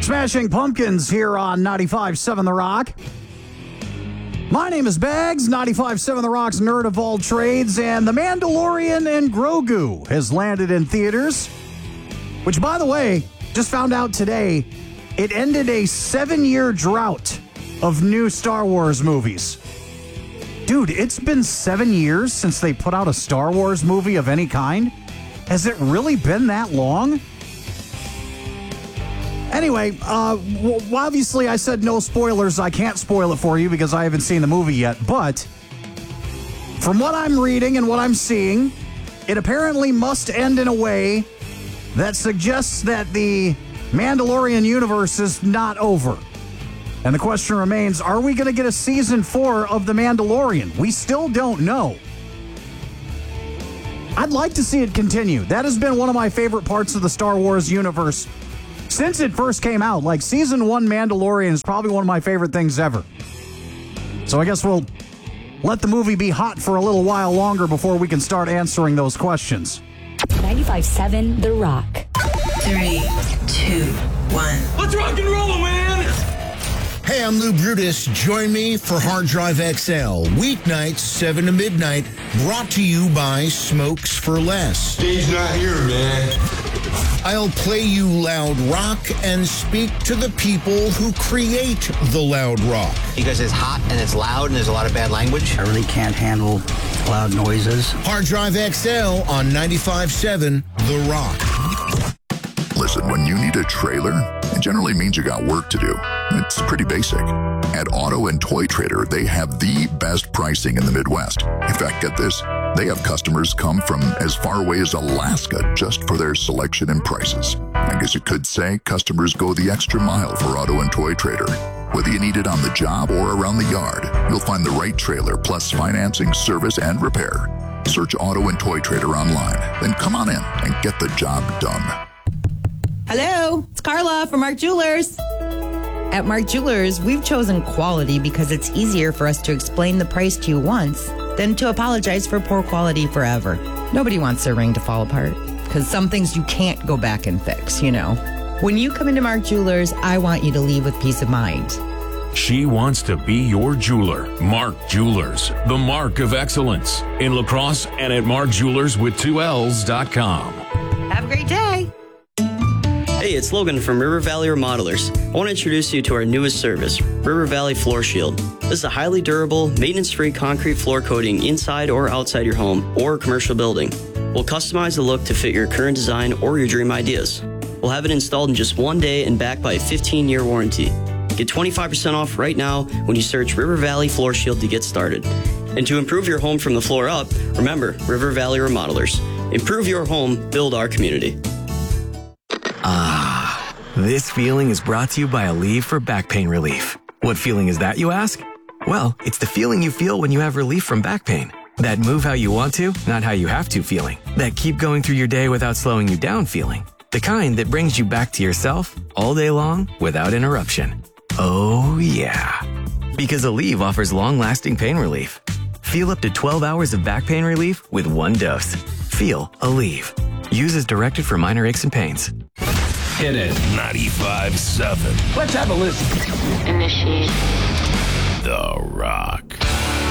Smashing Pumpkins here on 95.7 The Rock. My name is Bags, 95.7 The Rock's nerd of all trades, and The Mandalorian and Grogu has landed in theaters, which, by the way, just found out today, it ended a 7-year drought of new Star Wars movies. Dude, it's been 7 years since they put out a Star Wars movie of any kind. Has it really been that long? Anyway, obviously I said no spoilers. I can't spoil it for you because I haven't seen the movie yet. But from what I'm reading and what I'm seeing, it apparently must end in a way that suggests that the Mandalorian universe is not over. And the question remains, are we going to get a season 4 of The Mandalorian? We still don't know. I'd like to see it continue. That has been one of my favorite parts of the Star Wars universe since it first came out. Like, season 1 Mandalorian is probably one of my favorite things ever. So I guess we'll let the movie be hot for a little while longer before we can start answering those questions. 95.7 The Rock. 3, 2, 1. Let's rock and roll, man! Hey, I'm Lou Brutus. Join me for Hard Drive XL. Weeknights, 7 to midnight. Brought to you by Smokes for Less. Steve's not here, man. I'll play you loud rock and speak to the people who create the loud rock. Because it's hot and it's loud and there's a lot of bad language. I really can't handle loud noises. Hard Drive XL on 95.7 The Rock. Listen, when you need a trailer, it generally means you got work to do. It's pretty basic. At Auto and Toy Trader, they have the best pricing in the Midwest. In fact, get this, they have customers come from as far away as Alaska just for their selection and prices. I guess you could say customers go the extra mile for Auto and Toy Trader. Whether you need it on the job or around the yard, you'll find the right trailer plus financing, service, and repair. Search Auto and Toy Trader online, then come on in and get the job done. Hello, it's Carla from Mark Jewelers. At Mark Jewelers, we've chosen quality because it's easier for us to explain the price to you once than to apologize for poor quality forever. Nobody wants their ring to fall apart because some things you can't go back and fix, you know. When you come into Mark Jewelers, I want you to leave with peace of mind. She wants to be your jeweler. Mark Jewelers, the mark of excellence. In La Crosse and at markjewelerswith2ls.com. Have a great day. Hey, it's Logan from River Valley Remodelers. I want to introduce you to our newest service, River Valley Floor Shield. This is a highly durable, maintenance-free concrete floor coating inside or outside your home or commercial building. We'll customize the look to fit your current design or your dream ideas. We'll have it installed in just 1 day and backed by a 15-year warranty. Get 25% off right now when you search River Valley Floor Shield to get started. And to improve your home from the floor up, remember River Valley Remodelers. Improve your home, build our community. Ah, this feeling is brought to you by Aleve for back pain relief. What feeling is that, you ask? Well, it's the feeling you feel when you have relief from back pain. That move how you want to, not how you have to feeling. That keep going through your day without slowing you down feeling. The kind that brings you back to yourself all day long without interruption. Oh, yeah. Because Aleve offers long-lasting pain relief. Feel up to 12 hours of back pain relief with 1 dose. Feel Aleve. Use as directed for minor aches and pains. Hit it. 95.7. Let's have a listen. Initiate. The Rock.